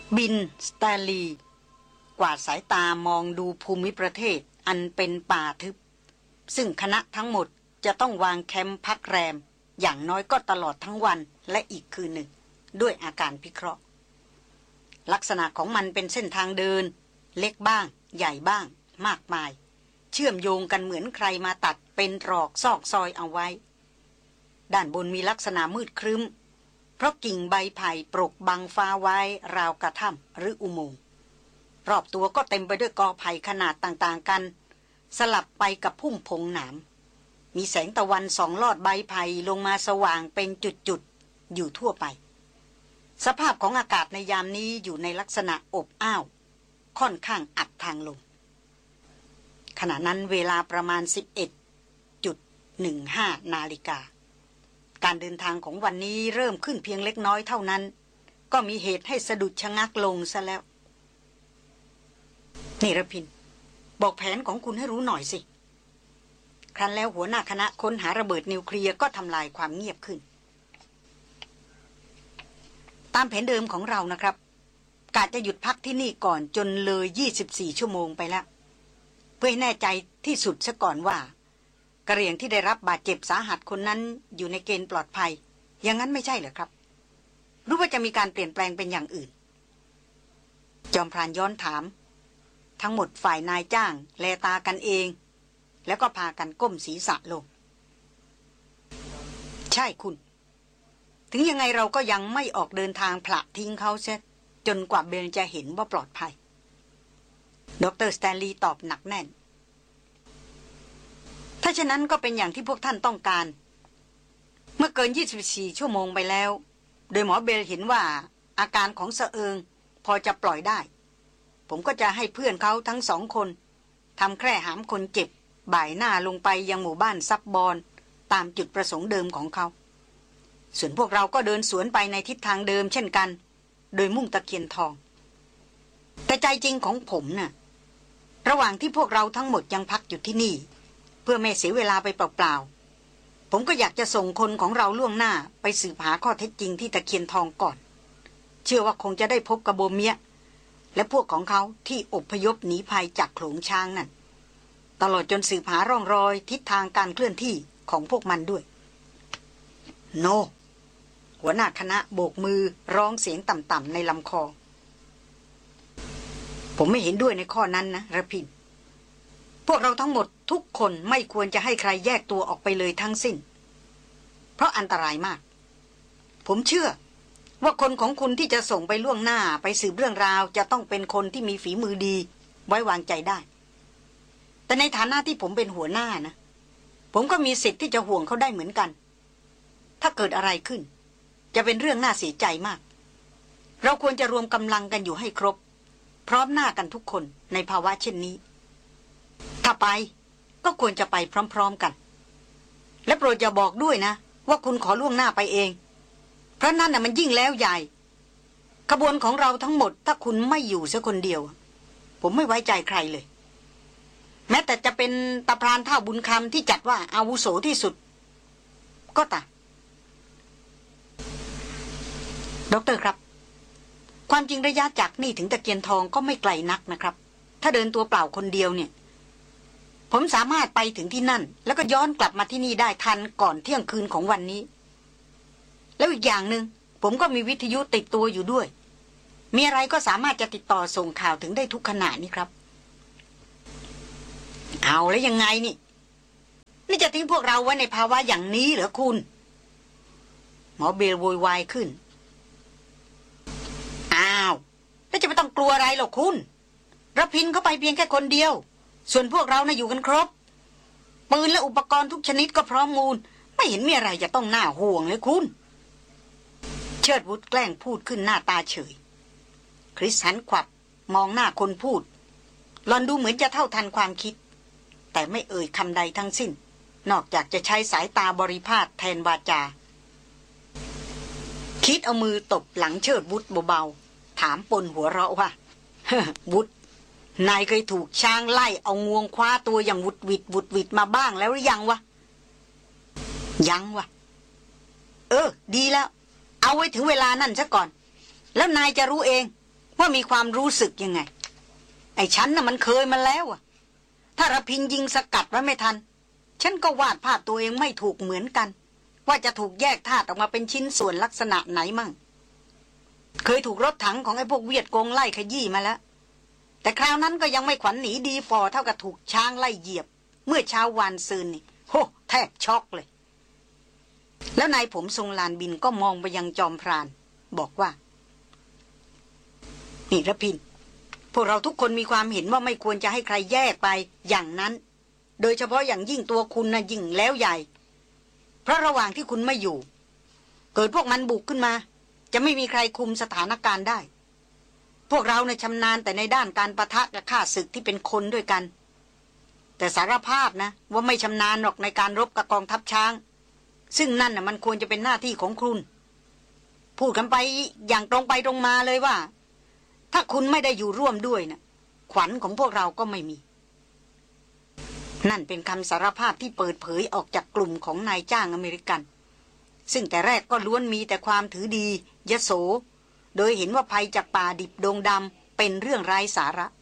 บินสแตลลีกวาดสายตามองดูภูมิประเทศอันเป็นป่าทึบซึ่งคณะทั้งหมดจะต้องวางแคมป์พักแรมอย่างน้อยก็ตลอดทั้งวันและอีกคืนหนึ่งด้วยอาการพิเคราะห์ลักษณะของมันเป็นเส้นทางเดินเล็กบ้างใหญ่บ้างมากมายเชื่อมโยงกันเหมือนใครมาตัดเป็นตรอกซอกซอยเอาไว้ด้านบนมีลักษณะมืดครึ้มเพราะกิ่งใบไผ่ปกบังฟ้าไว้ราวกระถ้ำหรืออุโมงค์รอบตัวก็เต็มไปด้วยกอไผ่ขนาดต่างๆกันสลับไปกับพุ่มพงหนามมีแสงตะวันส่องลอดใบไผ่ลงมาสว่างเป็นจุดๆอยู่ทั่วไปสภาพของอากาศในยามนี้อยู่ในลักษณะอบอ้าวค่อนข้างอับทางลมขณะนั้นเวลาประมาณ 11.15 นาฬิกาการเดินทางของวันนี้เริ่มขึ้นเพียงเล็กน้อยเท่านั้นก็มีเหตุให้สะดุดชะงักลงซะแล้วนี่ระพินบอกแผนของคุณให้รู้หน่อยสิครั้นแล้วหัวหน้าคณะค้นหาระเบิดนิวเคลียร์ก็ทำลายความเงียบขึ้นตามแผนเดิมของเรานะครับกะจะหยุดพักที่นี่ก่อนจนเลย24ชั่วโมงไปแล้วเพื่อให้แน่ใจที่สุดซะก่อนว่ากระเหรี่ยงที่ได้รับบาดเจ็บสาหัสคนนั้นอยู่ในเกณฑ์ปลอดภัยอย่างนั้นไม่ใช่เหรอครับรู้ว่าจะมีการเปลี่ยนแปลงเป็นอย่างอื่นจอมพรานย้อนถามทั้งหมดฝ่ายนายจ้างแลตากันเองแล้วก็พากันก้มศีรษะลงใช่คุณถึงยังไงเราก็ยังไม่ออกเดินทางผละทิ้งเขาเสียจนกว่าเบลจะเห็นว่าปลอดภัยดร.สแตนลีย์ตอบหนักแน่นถ้าฉะนั้นก็เป็นอย่างที่พวกท่านต้องการเมื่อเกิน24ชั่วโมงไปแล้วโดยหมอเบลเห็นว่าอาการของเสเอิงพอจะปล่อยได้ผมก็จะให้เพื่อนเขาทั้งสองคนทำแคร่หามคนเจ็บบ่ายหน้าลงไปยังหมู่บ้านซับบอนตามจุดประสงค์เดิมของเขาส่วนพวกเราก็เดินสวนไปในทิศทางเดิมเช่นกันโดยมุ่งตะเคียนทองแต่ใจจริงของผมน่ะระหว่างที่พวกเราทั้งหมดยังพักอยู่ที่นี่เพื่อไม่เสียเวลาไปเปล่าๆผมก็อยากจะส่งคนของเราล่วงหน้าไปสืบหาข้อเท็จจริงที่ตะเคียนทองก่อนเชื่อว่าคงจะได้พบกับโบเมียและพวกของเขาที่อพยพหนีภัยจากโขลงช้างนั่นตลอดจนสืบหาร่องรอยทิศทางการเคลื่อนที่ของพวกมันด้วยโน หัวหน้าคณะโบกมือร้องเสียงต่ำๆในลำคอผมไม่เห็นด้วยในข้อนั้นนะระพินพวกเราทั้งหมดทุกคนไม่ควรจะให้ใครแยกตัวออกไปเลยทั้งสิ้นเพราะอันตรายมากผมเชื่อว่าคนของคุณที่จะส่งไปล่วงหน้าไปสืบเรื่องราวจะต้องเป็นคนที่มีฝีมือดีไว้วางใจได้แต่ในฐานะที่ผมเป็นหัวหน้านะผมก็มีสิทธิ์ที่จะห่วงเขาได้เหมือนกันถ้าเกิดอะไรขึ้นจะเป็นเรื่องน่าเสียใจมากเราควรจะรวมกำลังกันอยู่ให้ครบพร้อมหน้ากันทุกคนในภาวะเช่นนี้ถ้าไปก็ควรจะไปพร้อมๆกันและโปรดอย่าบอกด้วยนะว่าคุณขอล่วงหน้าไปเองเพราะนั่นน่ะมันยิ่งแล้วใหญ่ขบวนของเราทั้งหมดถ้าคุณไม่อยู่สักคนเดียวผมไม่ไว้ใจใครเลยแม้แต่จะเป็นตาพรานเท่าบุญคำที่จัดว่าอาวุโสที่สุดก็ตามดร.ครับความจริงระยะจากนี่ถึงตะเกียนทองก็ไม่ไกลนักนะครับถ้าเดินตัวเปล่าคนเดียวเนี่ยผมสามารถไปถึงที่นั่นแล้วก็ย้อนกลับมาที่นี่ได้ทันก่อนเที่ยงคืนของวันนี้แล้วอีกอย่างหนึ่งผมก็มีวิทยุติดตัวอยู่ด้วยมีอะไรก็สามารถจะติดต่อส่งข่าวถึงได้ทุกขณะนี้ครับเอาแล้วยังไงนี่จะทิ้งพวกเราไว้ในภาวะอย่างนี้เหรอคุณหมอเบลโวยวายขึ้นอ้าวแล้วจะไม่ต้องกลัวอะไรหรอกคุณระพินเข้าไปเพียงแค่คนเดียวส่วนพวกเราน่ะอยู่กันครบปืนและอุปกรณ์ทุกชนิดก็พร้อมมูลไม่เห็นมีอะไรจะต้องน่าห่วงเลยคุณเชิดวุฒแกล้งพูดขึ้นหน้าตาเฉยคริสหันขวับมองหน้าคนพูดหลอนดูเหมือนจะเท่าทันความคิดแต่ไม่เอ่ยคำใดทั้งสิ้นนอกจากจะใช้สายตาบริพาทแทนวาจาคิดเอามือตบหลังเชิดวุฒเบาๆถามปนหัวเราะว่า วุฒนายเคยถูกช้างไล่เอางวงคว้าตัวอย่างวุดวิดมาบ้างแล้วหรือยังวะยังวะดีแล้วเอาไว้ถึงเวลานั่นซะก่อนแล้วนายจะรู้เองว่ามีความรู้สึกยังไงไอ้ฉันน่ะมันเคยมาแล้วอะถ้าระพินยิงสกัดไว้ไม่ทันฉันก็วาดภาพตัวเองไม่ถูกเหมือนกันว่าจะถูกแยกธาตุออกมาเป็นชิ้นส่วนลักษณะไหนมั่งเคยถูกรถถังของไอ้พวกเวียดกงไล่ขยี้มาแล้วแต่คราวนั้นก็ยังไม่ขวัญหนีดีฟอเท่ากับถูกช้างไล่เหยียบเมื่อเช้าวานซืนนี่โหแทบช็อกเลยแล้วนายผมทรงลานบินก็มองไปยังจอมพรานบอกว่านี่ระพินพวกเราทุกคนมีความเห็นว่าไม่ควรจะให้ใครแยกไปอย่างนั้นโดยเฉพาะอย่างยิ่งตัวคุณนะยิ่งแล้วใหญ่เพราะระหว่างที่คุณไม่อยู่เกิดพวกมันบุกขึ้นมาจะไม่มีใครคุมสถานการณ์ได้พวกเราเนี่ยชำนาญแต่ในด้านการปะทะกับข้าศึกที่เป็นคนด้วยกันแต่สารภาพนะว่าไม่ชำนาญหรอกในการรบกับกองทัพช้างซึ่งนั่นน่ะมันควรจะเป็นหน้าที่ของคุณพูดกันไปอย่างตรงไปตรงมาเลยว่าถ้าคุณไม่ได้อยู่ร่วมด้วยนะขวัญของพวกเราก็ไม่มีนั่นเป็นคำสารภาพที่เปิดเผยออกจากกลุ่มของนายจ้างอเมริกันซึ่งแต่แรกก็ล้วนมีแต่ความถือดียโสโดยเห็นว่าภัยจากป่าดิบดงดำเป็นเรื่องไร้สาระ